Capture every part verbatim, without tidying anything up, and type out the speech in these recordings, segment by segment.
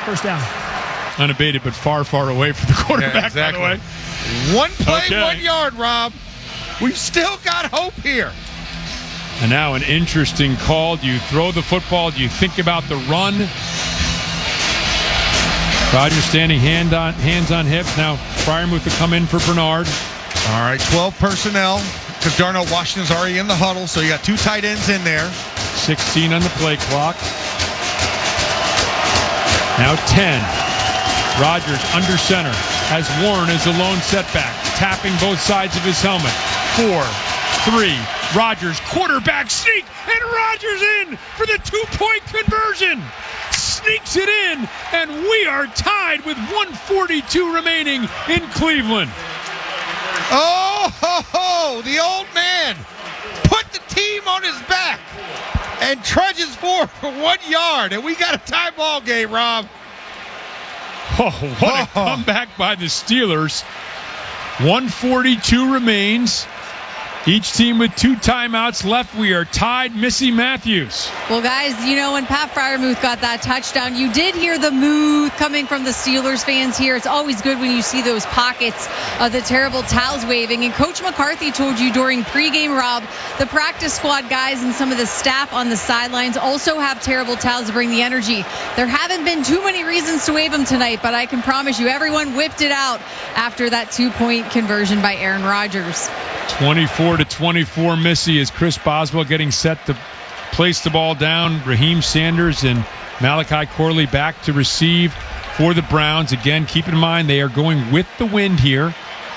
First down. Unabated, but far, far away from the quarterback, yeah, exactly. by the way. One play, okay. one yard, Rob. We've still got hope here. And now an interesting call. Do you throw the football? Do you think about the run? Rodgers standing hand on, hands on hips. Now Freiermuth will come in for Bernard. All right, twelve personnel because Darnell Washington's already in the huddle, so you got two tight ends in there. sixteen on the play clock. Now ten. Rodgers under center as Warren is a lone setback, tapping both sides of his helmet. Four, three, Rodgers, quarterback sneak, and Rodgers in for the two-point conversion. Sneaks it in, and we are tied with one forty-two remaining in Cleveland. Oh, ho, ho, the old man put the team on his back and trudges forward for one yard, and we got a tie ball game, Rob. Oh, what a comeback by the Steelers. one forty-two remains. Each team with two timeouts left. We are tied. Missy Matthews. Well, guys, you know, when Pat Freiermuth got that touchdown, you did hear the moo coming from the Steelers fans here. It's always good when you see those pockets of the terrible towels waving. And Coach McCarthy told you during pregame, Rob, the practice squad guys and some of the staff on the sidelines also have terrible towels to bring the energy. There haven't been too many reasons to wave them tonight, but I can promise you everyone whipped it out after that two-point conversion by Aaron Rodgers. twenty-four to twenty-four, Missy, as Chris Boswell getting set to place the ball down. Raheem Sanders and Malachi Corley back to receive for the Browns. Again, keep in mind they are going with the wind here.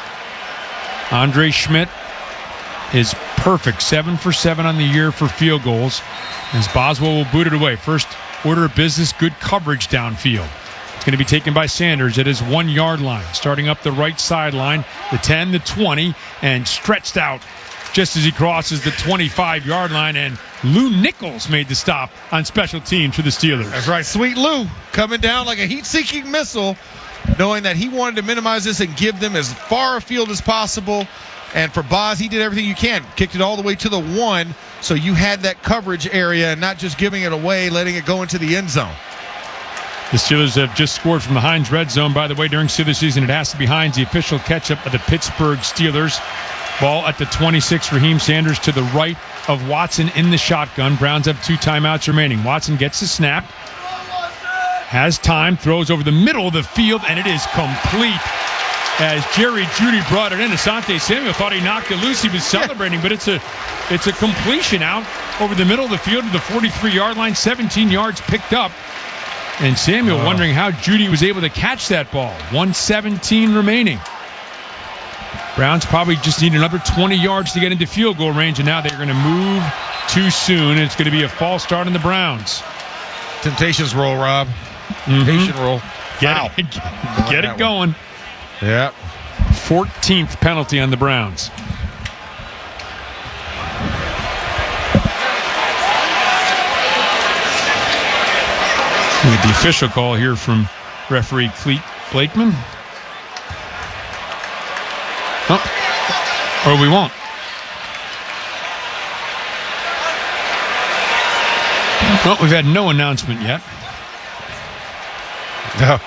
Andre Schmidt is perfect, seven for seven on the year for field goals, as Boswell will boot it away. First order of business, good coverage downfield. It's going to be taken by Sanders at his one-yard line, starting up the right sideline, the ten, the twenty, and stretched out just as he crosses the twenty-five-yard line, and Lou Nichols made the stop on special teams for the Steelers. That's right, Sweet Lou coming down like a heat-seeking missile, knowing that he wanted to minimize this and give them as far afield as possible. And for Boz, he did everything you can. Kicked it all the way to the one, so you had that coverage area and not just giving it away, letting it go into the end zone. The Steelers have just scored from the Heinz red zone. By the way, during Steelers season, it has to be Heinz, the official catch-up of the Pittsburgh Steelers. Ball at the twenty-six, Raheem Sanders to the right of Watson in the shotgun. Browns have two timeouts remaining. Watson gets the snap, has time, throws over the middle of the field, and it is complete. As Jerry Jeudy brought it in, Asante Samuel thought he knocked it loose. He was celebrating, but it's a it's a completion out over the middle of the field to the forty-three-yard line, seventeen yards picked up. And Samuel oh. wondering how Jeudy was able to catch that ball. one seventeen remaining. Browns probably just need another twenty yards to get into field goal range, and now they're going to move too soon. It's going to be a false start on the Browns. Temptations roll, Rob. Mm-hmm. Temptation roll. Get wow. it, get, get it going. One. Yep. fourteenth penalty on the Browns. We get the official call here from referee Cleet Blakeman. Oh, or we won't. Well, we've had no announcement yet. No.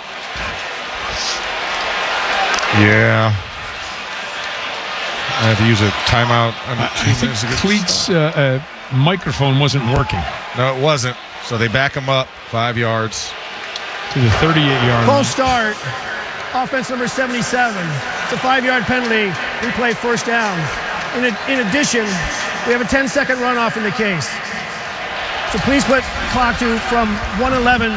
Yeah. I had to use a timeout. Under two I think Cleet's uh, uh, microphone wasn't working. No, it wasn't. So they back him up five yards. To the thirty-eight-yard line. Full start. Offense number seventy-seven. It's a five-yard penalty. Replay first down. In, a, in addition, we have a ten-second runoff in the case. So please put clock to from one eleven,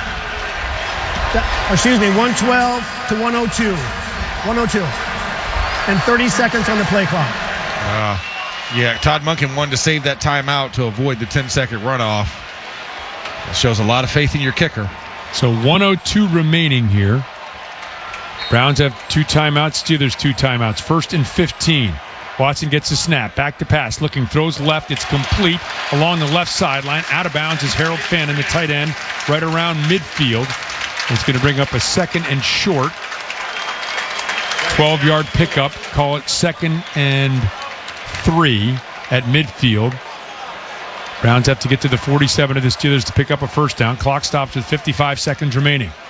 excuse me, one twelve to one oh two. one oh two. And thirty seconds on the play clock. Uh, yeah, Todd Monken wanted to save that timeout to avoid the ten-second runoff. It shows a lot of faith in your kicker. So one oh two remaining here. Browns have two timeouts. Steelers two timeouts. First and fifteen. Watson gets a snap. Back to pass. Looking. Throws left. It's complete. Along the left sideline. Out of bounds is Harold Fannin, the tight end. Right around midfield. It's going to bring up a second and short. twelve-yard pickup. Call it second and three at midfield. Browns have to get to the forty-seven of the Steelers to pick up a first down. Clock stops with fifty-five seconds remaining.